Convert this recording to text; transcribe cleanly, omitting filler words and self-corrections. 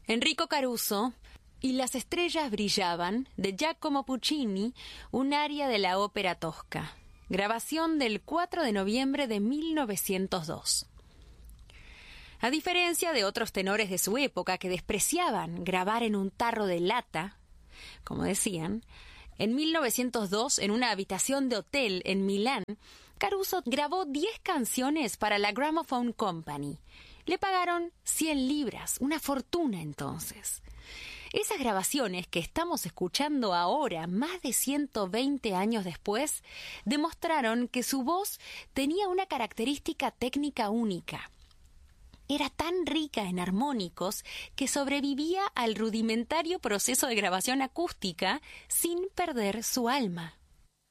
Enrico Caruso y Las estrellas brillaban, de Giacomo Puccini, un aria de la ópera tosca. Grabación del 4 de noviembre de 1902. A diferencia de otros tenores de su época que despreciaban grabar en un tarro de lata, como decían, en 1902, en una habitación de hotel en Milán, Caruso grabó 10 canciones para la Gramophone Company. Le pagaron 100 libras, una fortuna entonces. Esas grabaciones que estamos escuchando ahora, más de 120 años después, demostraron que su voz tenía una característica técnica única. Era tan rica en armónicos que sobrevivía al rudimentario proceso de grabación acústica sin perder su alma.